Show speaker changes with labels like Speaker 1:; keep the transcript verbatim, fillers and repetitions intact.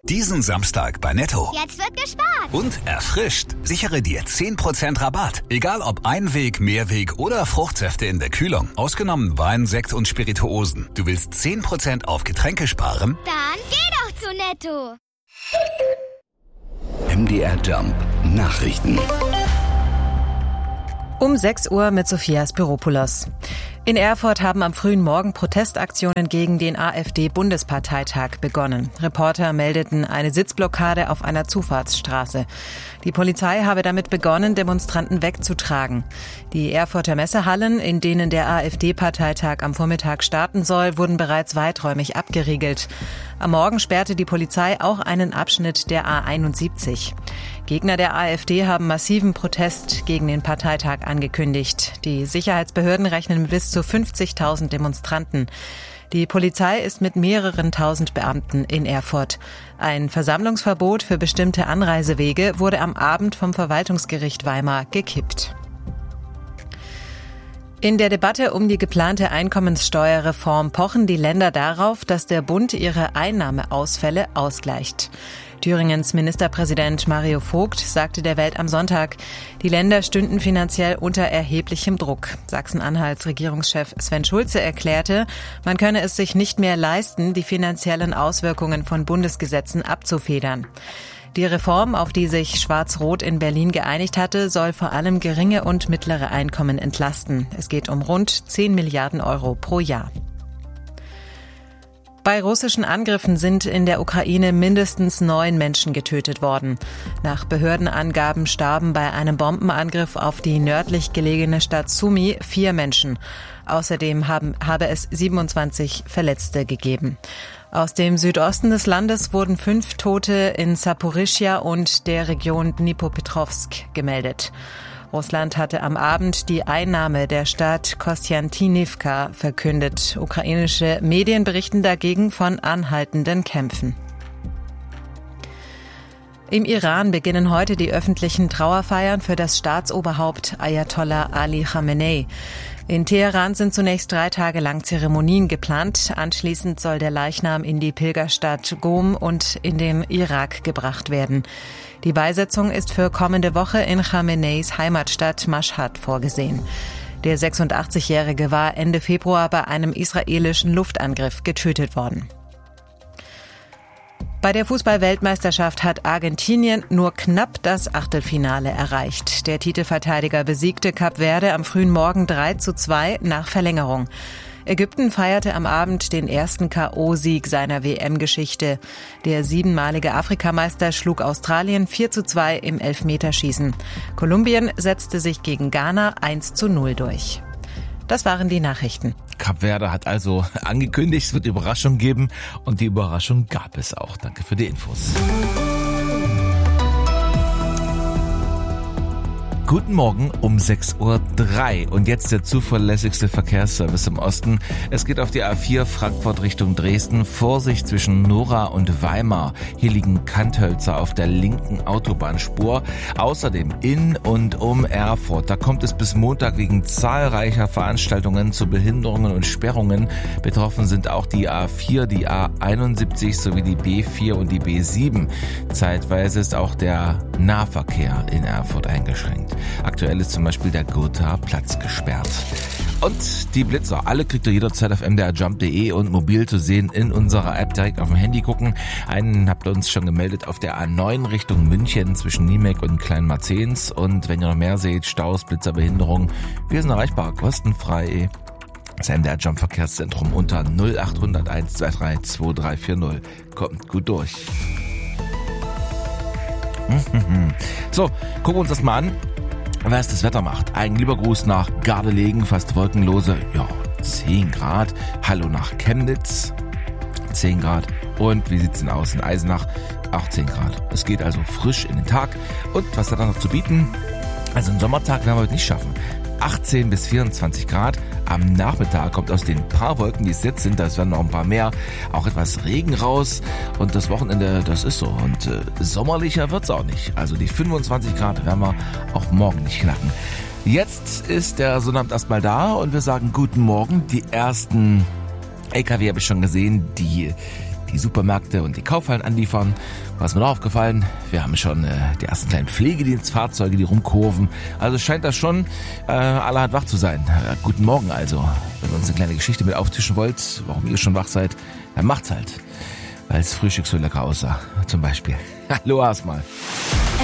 Speaker 1: Diesen Samstag bei Netto.
Speaker 2: Jetzt wird gespart.
Speaker 1: Und erfrischt. Sichere dir zehn Prozent Rabatt. Egal ob Einweg, Mehrweg oder Fruchtsäfte in der Kühlung. Ausgenommen Wein, Sekt und Spirituosen. Du willst zehn Prozent auf Getränke sparen?
Speaker 2: Dann geh doch zu Netto.
Speaker 3: M D R Jump Nachrichten.
Speaker 4: Um sechs Uhr mit Sophias Büropoulos. In Erfurt haben am frühen Morgen Protestaktionen gegen den AfD-Bundesparteitag begonnen. Reporter meldeten eine Sitzblockade auf einer Zufahrtsstraße. Die Polizei habe damit begonnen, Demonstranten wegzutragen. Die Erfurter Messehallen, in denen der AfD-Parteitag am Vormittag starten soll, wurden bereits weiträumig abgeriegelt. Am Morgen sperrte die Polizei auch einen Abschnitt der A einundsiebzig. Gegner der AfD haben massiven Protest gegen den Parteitag angekündigt. Die Sicherheitsbehörden rechnen mit bis zu fünfzigtausend Demonstranten. Die Polizei ist mit mehreren tausend Beamten in Erfurt. Ein Versammlungsverbot für bestimmte Anreisewege wurde am Abend vom Verwaltungsgericht Weimar gekippt. In der Debatte um die geplante Einkommenssteuerreform pochen die Länder darauf, dass der Bund ihre Einnahmeausfälle ausgleicht. Thüringens Ministerpräsident Mario Vogt sagte der Welt am Sonntag, die Länder stünden finanziell unter erheblichem Druck. Sachsen-Anhalts Regierungschef Sven Schulze erklärte, man könne es sich nicht mehr leisten, die finanziellen Auswirkungen von Bundesgesetzen abzufedern. Die Reform, auf die sich Schwarz-Rot in Berlin geeinigt hatte, soll vor allem geringe und mittlere Einkommen entlasten. Es geht um rund zehn Milliarden Euro pro Jahr. Bei russischen Angriffen sind in der Ukraine mindestens neun Menschen getötet worden. Nach Behördenangaben starben bei einem Bombenangriff auf die nördlich gelegene Stadt Sumy vier Menschen. Außerdem haben, habe es siebenundzwanzig Verletzte gegeben. Aus dem Südosten des Landes wurden fünf Tote in Saporischschja und der Region Dnipropetrovsk gemeldet. Russland hatte am Abend die Einnahme der Stadt Kostjantinivka verkündet. Ukrainische Medien berichten dagegen von anhaltenden Kämpfen. Im Iran beginnen heute die öffentlichen Trauerfeiern für das Staatsoberhaupt Ayatollah Ali Khamenei. In Teheran sind zunächst drei Tage lang Zeremonien geplant. Anschließend soll der Leichnam in die Pilgerstadt Qom und in den Irak gebracht werden. Die Beisetzung ist für kommende Woche in Khameneis Heimatstadt Mashhad vorgesehen. Der sechsundachtzigjährige war Ende Februar bei einem israelischen Luftangriff getötet worden. Bei der Fußball-Weltmeisterschaft hat Argentinien nur knapp das Achtelfinale erreicht. Der Titelverteidiger besiegte Kap Verde am frühen Morgen drei zu zwei nach Verlängerung. Ägypten feierte am Abend den ersten K O-Sieg seiner W M-Geschichte. Der siebenmalige Afrikameister schlug Australien vier zu zwei im Elfmeterschießen. Kolumbien setzte sich gegen Ghana eins zu null durch. Das waren die Nachrichten.
Speaker 5: Kap Verde hat also angekündigt, es wird Überraschung geben und die Überraschung gab es auch. Danke für die Infos. Guten Morgen um sechs Uhr drei und jetzt der zuverlässigste Verkehrsservice im Osten. Es geht auf die A vier Frankfurt Richtung Dresden. Vorsicht zwischen Nora und Weimar. Hier liegen Kanthölzer auf der linken Autobahnspur. Außerdem in und um Erfurt. Da kommt es bis Montag wegen zahlreicher Veranstaltungen zu Behinderungen und Sperrungen. Betroffen sind auch die A vier, die A einundsiebzig sowie die B vier und die B sieben. Zeitweise ist auch der Nahverkehr in Erfurt eingeschränkt. Aktuell ist zum Beispiel der Gothaer Platz gesperrt. Und die Blitzer, alle kriegt ihr jederzeit auf m d r jump punkt d e und mobil zu sehen in unserer App, direkt auf dem Handy gucken. Einen habt ihr uns schon gemeldet auf der A neun Richtung München zwischen Niemek und Kleinmarzens. Und wenn ihr noch mehr seht, Staus, Blitzer, Behinderung, wir sind erreichbar, kostenfrei. Das M D R Jump Verkehrszentrum unter null acht null null eins zwei drei zwei drei vier null. Kommt gut durch. So, gucken wir uns das mal an, was das Wetter macht. Ein lieber Gruß nach Gardelegen, fast wolkenlose, ja, zehn Grad. Hallo nach Chemnitz, zehn Grad. Und wie sieht's denn aus in Eisenach? Auch zehn Grad. Es geht also frisch in den Tag. Und was hat er noch zu bieten? Also einen Sommertag werden wir heute nicht schaffen. achtzehn bis vierundzwanzig Grad. Am Nachmittag kommt aus den paar Wolken, die es jetzt sind, da werden noch ein paar mehr, auch etwas Regen raus. Und das Wochenende, das ist so. Und äh, sommerlicher wird's auch nicht. Also die fünfundzwanzig Grad werden wir auch morgen nicht knacken. Jetzt ist der Sonnabend erstmal da und wir sagen guten Morgen. Die ersten L K W habe ich schon gesehen, die... die Supermärkte und die Kaufhallen anliefern. Was mir noch aufgefallen, wir haben schon äh, die ersten kleinen Pflegedienstfahrzeuge, die rumkurven. Also scheint das schon äh, allerhand wach zu sein. Äh, guten Morgen also. Wenn ihr uns eine kleine Geschichte mit auftischen wollt, warum ihr schon wach seid, dann macht's halt. Weil das Frühstück so lecker aussah, zum Beispiel. Hallo erstmal.